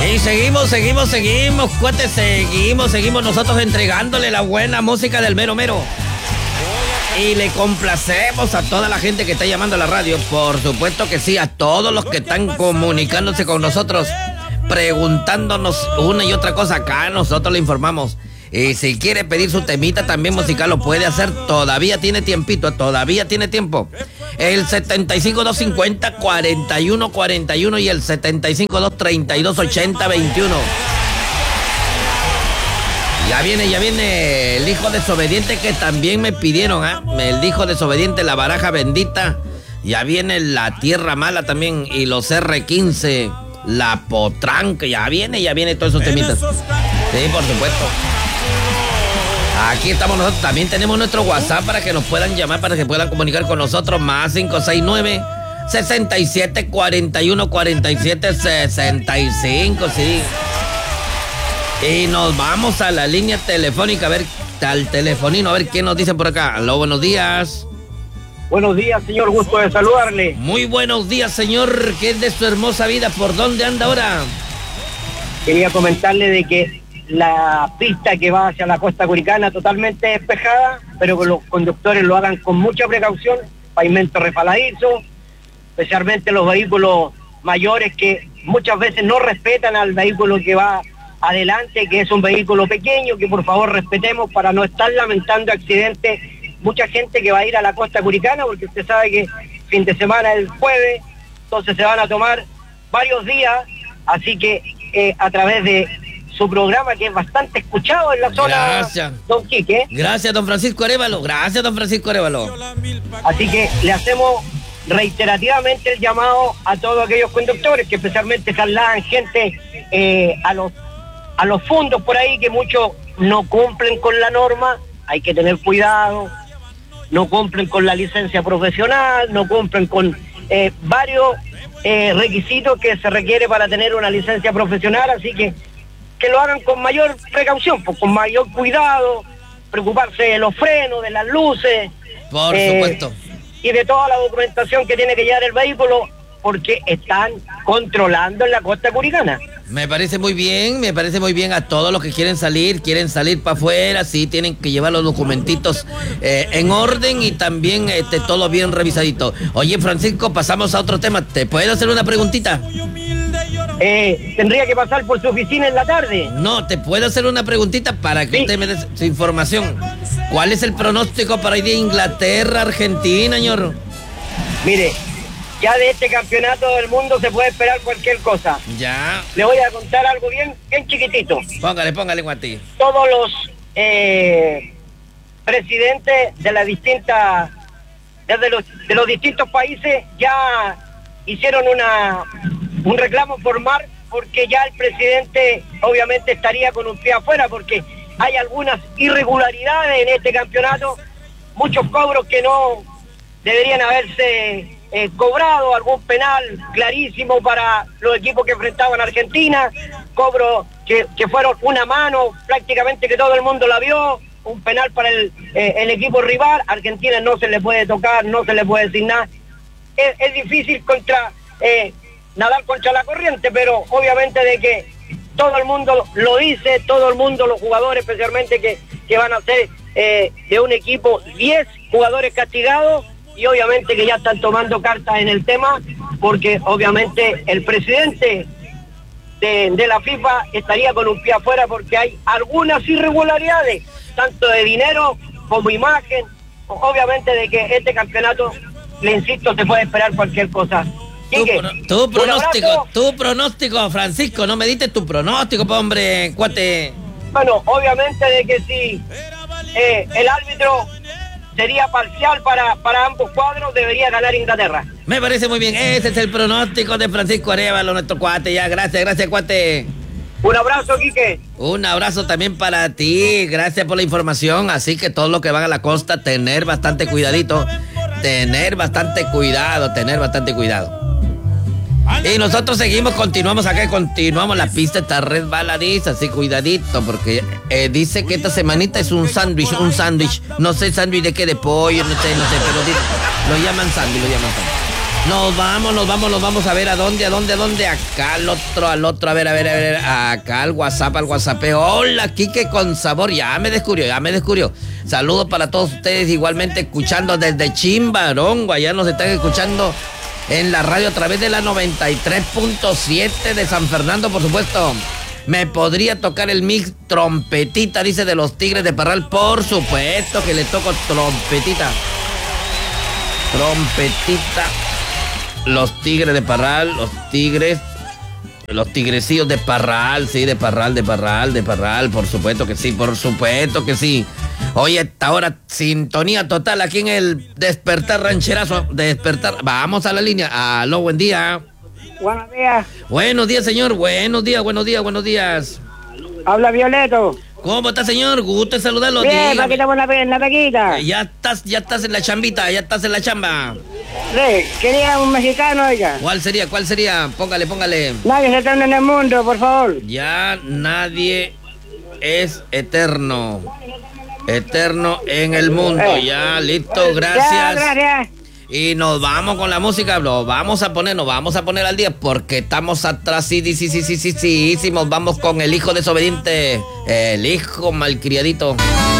Y seguimos, cuate, seguimos nosotros entregándole la buena música del mero mero. Y le complacemos a toda la gente que está llamando a la radio. Por supuesto que sí, a todos los que están comunicándose con nosotros, preguntándonos una y otra cosa acá, nosotros le informamos. Y si quiere pedir su temita también musical, lo puede hacer. Todavía tiene tiempito, todavía tiene tiempo. El 75-250-4141 y el 75-232-8021. Ya viene el hijo desobediente que también me pidieron, el hijo desobediente, la baraja bendita. Ya viene la tierra mala también y los R15, la potranca, ya viene todos esos temitas. Sí, por supuesto. Aquí estamos nosotros, también tenemos nuestro WhatsApp para que nos puedan llamar, para que puedan comunicar con nosotros, más 569-6741-4765, sí. Y nos vamos a la línea telefónica, a ver, al telefonino, a ver qué nos dicen por acá. Aló, buenos días. Buenos días, señor, gusto de saludarle. Muy buenos días, señor, ¿qué es de su hermosa vida? ¿Por dónde anda ahora? Quería comentarle de que la pista que va hacia la costa curicana totalmente despejada, pero que los conductores lo hagan con mucha precaución, pavimento resbaladizo, especialmente los vehículos mayores que muchas veces no respetan al vehículo que va adelante, que es un vehículo pequeño, que por favor respetemos para no estar lamentando accidentes. Mucha gente que va a ir a la costa curicana, porque usted sabe que fin de semana es el jueves, entonces se van a tomar varios días, así que a través de su programa, que es bastante escuchado en la zona. Gracias, don Quique. Gracias, don Francisco Arévalo. Gracias, don Francisco Arévalo. Así que le hacemos reiterativamente el llamado a todos aquellos conductores que especialmente trasladan gente a los fondos por ahí, que muchos no cumplen con la norma. Hay que tener cuidado, no cumplen con la licencia profesional, no cumplen con varios requisitos que se requiere para tener una licencia profesional, así que lo hagan con mayor precaución, pues, con mayor cuidado, preocuparse de los frenos, de las luces, por supuesto, y de toda la documentación que tiene que llevar el vehículo, porque están controlando en la costa curicana. Me parece muy bien a todos los que quieren salir para afuera, sí, tienen que llevar los documentitos en orden y también todo bien revisadito. Oye, Francisco, pasamos a otro tema. ¿Te puedo hacer una preguntita? Tendría que pasar por su oficina en la tarde. No, te puedo hacer una preguntita para que usted me dé su información. ¿Cuál es el pronóstico para hoy de Inglaterra, Argentina, señor? Mire, ya de este campeonato del mundo se puede esperar cualquier cosa. Ya. Le voy a contar algo bien chiquitito. Póngale, Guati. Todos los presidentes de las distintas, de los distintos países ya hicieron un reclamo formal, porque ya el presidente obviamente estaría con un pie afuera, porque hay algunas irregularidades en este campeonato, muchos cobros que no deberían haberse cobrado, algún penal clarísimo para los equipos que enfrentaban a Argentina, cobros que fueron una mano, prácticamente que todo el mundo la vio, un penal para el equipo rival. Argentina no se le puede tocar, no se le puede decir nada. Es difícil nadar contra la corriente, pero obviamente de que todo el mundo lo dice, todo el mundo, los jugadores especialmente que van a ser de un equipo 10 jugadores castigados, y obviamente que ya están tomando cartas en el tema, porque obviamente el presidente de la FIFA estaría con un pie afuera, porque hay algunas irregularidades, tanto de dinero como imagen. Obviamente de que este campeonato, le insisto, se puede esperar cualquier cosa. Tu pronóstico, Francisco, no me diste tu pronóstico, hombre, cuate. Bueno, obviamente de que si el árbitro sería parcial para ambos cuadros, debería ganar Inglaterra. Me parece muy bien, ese es el pronóstico de Francisco Arévalo, nuestro cuate. Ya, gracias, cuate. Un abrazo, Quique. Un abrazo también para ti, gracias por la información. Así que todos los que van a la costa, tener bastante cuidadito, tener bastante cuidado. Y nosotros continuamos acá, la pista está resbaladiza, así cuidadito, porque dice que esta semanita es un sándwich, no sé sándwich de qué, de pollo, no sé, pero lo llaman sándwich. Nos vamos a ver a dónde, acá al otro, a ver, acá al WhatsApp, Hola, Quique con sabor, ya me descubrió. Saludos para todos ustedes, igualmente escuchando desde Chimbarongo, allá nos están escuchando en la radio a través de la 93.7 de San Fernando, por supuesto. Me podría tocar el mix trompetita, dice, de los Tigres de Parral, por supuesto que le toco trompetita. Los Tigres de Parral, los tigrecillos de Parral, sí, de Parral, por supuesto que sí. Oye, esta hora, sintonía total aquí en el Despertar Rancherazo, vamos a la línea. Aló, buen día. Buenos días. Buenos días, señor, buenos días. Habla Violeto. ¿Cómo está, señor? Gusto en saludarlo. Bien, aquí estamos en la pequita. Ya estás en la chambita, Sí, quería un mexicano, oiga. ¿Cuál sería? Póngale. Nadie se eterno en el mundo, por favor. Ya nadie es eterno. Eterno en el mundo. Ya, listo, gracias. Ya, gracias. Y nos vamos con la música, nos vamos a poner al día porque estamos atrasísimos. Vamos con el hijo desobediente, el hijo malcriadito.